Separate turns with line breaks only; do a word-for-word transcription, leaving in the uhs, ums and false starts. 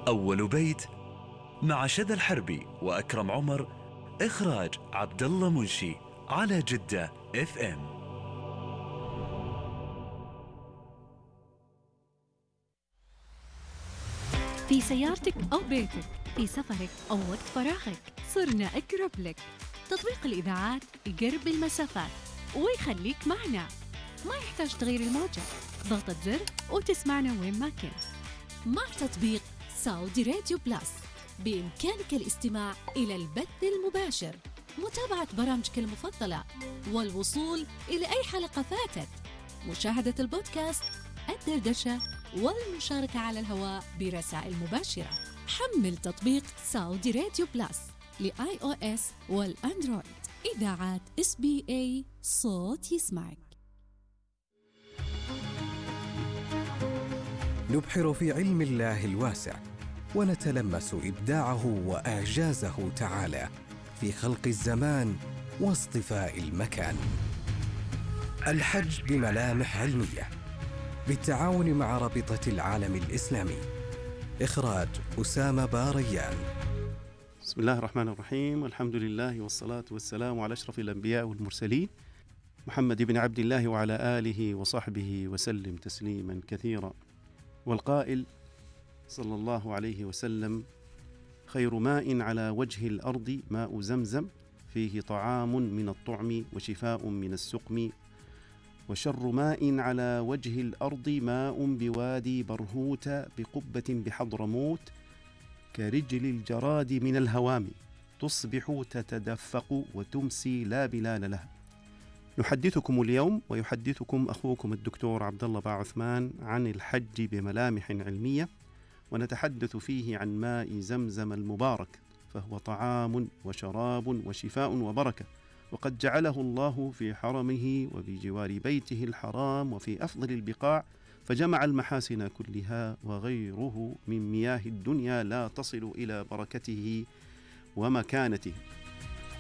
أول بيت مع شذى الحربي وأكرم عمر، إخراج عبد الله منشي، على جدة اف ام.
في سيارتك أو بيتك، في سفرك أو وقت فراغك، صرنا أقرب لك. تطبيق الإذاعات يقرب المسافات ويخليك معنا، ما يحتاج تغير الموجة، ضغطة زر وتسمعنا وين ما كنت.
مع تطبيق سعودي راديو بلس بإمكانك الاستماع إلى البث المباشر، متابعة برامجك المفضلة، والوصول إلى أي حلقة فاتت، مشاهدة البودكاست، الدردشة، والمشاركة على الهواء برسائل مباشرة. حمل تطبيق سعودي راديو بلس لآي أو إس والأندرويد. إذاعات إس بي إيه، صوت يسمعك.
نبحر في علم الله الواسع ونتلمس إبداعه وإعجازه تعالى في خلق الزمان واصطفاء المكان. الحج بملامح علمية، بالتعاون مع رابطة العالم الإسلامي. إخراج أسامة باريان.
بسم الله الرحمن الرحيم، والحمد لله والصلاة والسلام على أشرف الأنبياء والمرسلين، محمد بن عبد الله وعلى آله وصحبه وسلم تسليما كثيرا. والقائل صلى الله عليه وسلم: خير ماء على وجه الأرض ماء زمزم، فيه طعام من الطعم وشفاء من السقم، وشر ماء على وجه الأرض ماء بوادي برهوت بقبة بحضرموت، كرجل الجراد من الهوام، تصبح تتدفق وتمسي لا بلال لها. نحدثكم اليوم ويحدثكم أخوكم الدكتور عبد الله باعثمان عن الحج بملامح علمية، ونتحدث فيه عن ماء زمزم المبارك، فهو طعام وشراب وشفاء وبركة، وقد جعله الله في حرمه وبجوار بيته الحرام وفي أفضل البقاع، فجمع المحاسن كلها، وغيره من مياه الدنيا لا تصل إلى بركته ومكانته.